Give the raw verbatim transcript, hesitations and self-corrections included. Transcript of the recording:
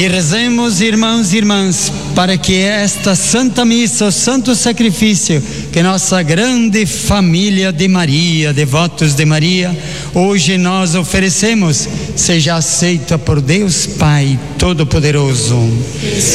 E rezemos, irmãos e irmãs, para que esta Santa Missa, o Santo Sacrifício, que nossa grande família de Maria, devotos de Maria, hoje nós oferecemos, seja aceita por Deus Pai Todo-Poderoso.